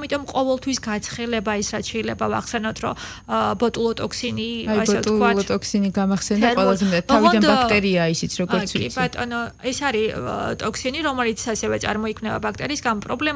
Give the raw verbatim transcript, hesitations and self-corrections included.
ამიტომ ყოველთვის გაცხელება ის რაც შეიძლება ვახსენოთ რომ ბოტულოტოქსინი ასე ვთქვათ ბოტულოტოქსინი გამახსენდა ყველაზე მეტად თავიდან ბაქტერია ისიც როგორც ვიცი კი ბატონო ეს არის ტოქსინი რომელიც ასევე წარმოიქმნება ბაქტერიის გამო პრობლემა